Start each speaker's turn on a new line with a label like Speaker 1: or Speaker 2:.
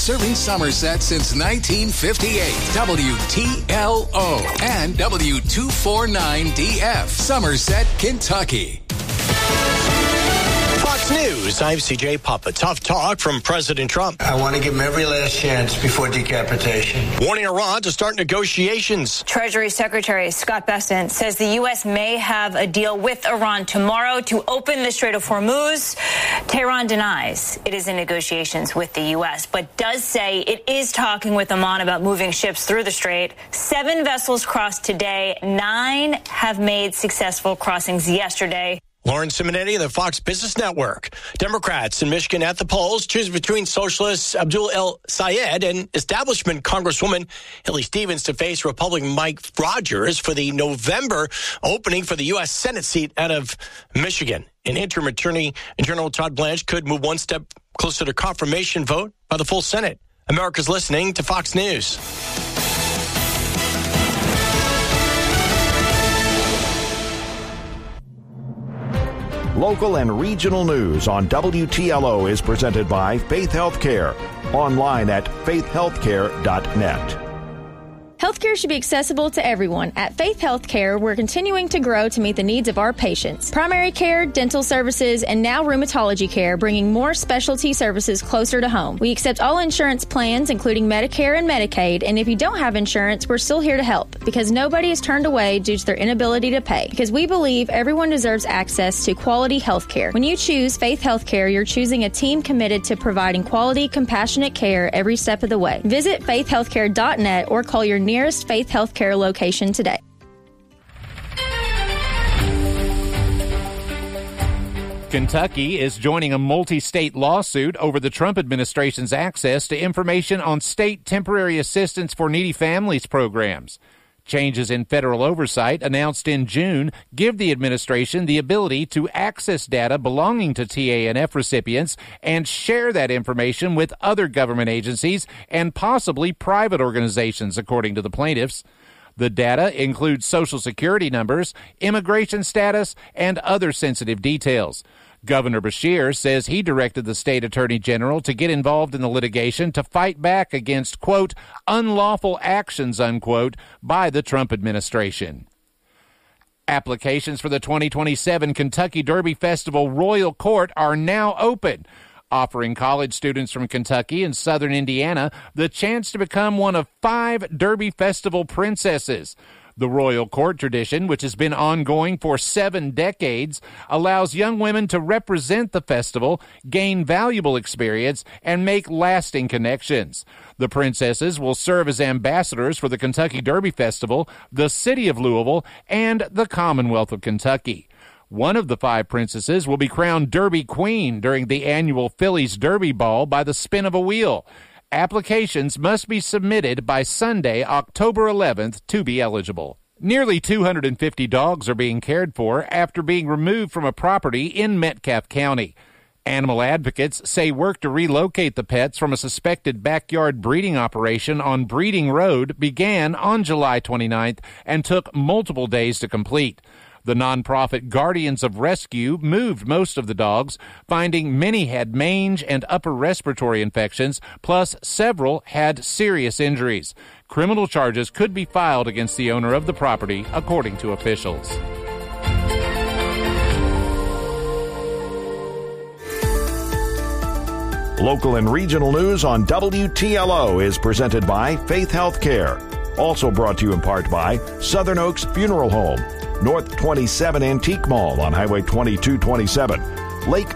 Speaker 1: Serving Somerset since 1958. WTLO and W249DF. Somerset, Kentucky.
Speaker 2: Fox News, I'm CJ Papa. Tough talk from President Trump.
Speaker 3: I want to give him every last chance before decapitation.
Speaker 2: Warning Iran to start negotiations.
Speaker 4: Treasury Secretary Scott Bessent says the U.S. may have a deal with Iran tomorrow to open the Strait of Hormuz. Tehran denies it is in negotiations with the U.S., but does say it is talking with Oman about moving ships through the strait. 7 vessels crossed today. 9 have made successful crossings yesterday.
Speaker 2: Lauren Simonetti of the Fox Business Network. Democrats in Michigan at the polls choose between socialist Abdul El Sayed and establishment Congresswoman Haley Stevens to face Republican Mike Rogers for the November opening for the U.S. Senate seat out of Michigan. An interim attorney General Todd Blanche could move one step closer to confirmation vote by the full Senate. America's listening to Fox News.
Speaker 5: Local and regional news on WTLO is presented by Faith Healthcare. Online at faithhealthcare.net.
Speaker 6: Healthcare should be accessible to everyone. At Faith Healthcare, we're continuing to grow to meet the needs of our patients. Primary care, dental services, and now rheumatology care, bringing more specialty services closer to home. We accept all insurance plans, including Medicare and Medicaid, and if you don't have insurance, we're still here to help, because nobody is turned away due to their inability to pay. Because we believe everyone deserves access to quality healthcare. When you choose Faith Healthcare, you're choosing a team committed to providing quality, compassionate care every step of the way. Visit faithhealthcare.net or call your nearest Faith Healthcare location today.
Speaker 7: Kentucky is joining a multi-state lawsuit over the Trump administration's access to information on state temporary assistance for needy families programs. Changes in federal oversight announced in June give the administration the ability to access data belonging to TANF recipients and share that information with other government agencies and possibly private organizations, according to the plaintiffs. The data includes Social Security numbers, immigration status, and other sensitive details. Governor Beshear says he directed the state attorney general to get involved in the litigation to fight back against, quote, unlawful actions, unquote, by the Trump administration. Applications for the 2027 Kentucky Derby Festival Royal Court are now open, offering college students from Kentucky and southern Indiana the chance to become one of 5 Derby Festival princesses. The Royal Court tradition, which has been ongoing for 7 decades, allows young women to represent the festival, gain valuable experience, and make lasting connections. The princesses will serve as ambassadors for the Kentucky Derby Festival, the City of Louisville, and the Commonwealth of Kentucky. One of the 5 princesses will be crowned Derby Queen during the annual Phillies Derby Ball by the spin of a wheel. Applications must be submitted by Sunday, October 11th, to be eligible. Nearly 250 dogs are being cared for after being removed from a property in Metcalfe County. Animal advocates say work to relocate the pets from a suspected backyard breeding operation on Breeding Road began on July 29th and took multiple days to complete. The nonprofit Guardians of Rescue moved most of the dogs, finding many had mange and upper respiratory infections, plus several had serious injuries. Criminal charges could be filed against the owner of the property, according to officials.
Speaker 5: Local and regional news on WTLO is presented by Faith Healthcare. Also brought to you in part by Southern Oaks Funeral Home, North 27 Antique Mall on Highway 2227, Lake